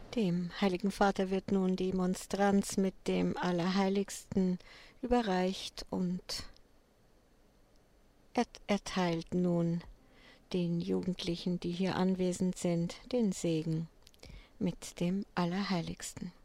Dem Heiligen Vater wird nun die Monstranz mit dem Allerheiligsten überreicht und er erteilt nun den Jugendlichen, die hier anwesend sind, den Segen mit dem Allerheiligsten.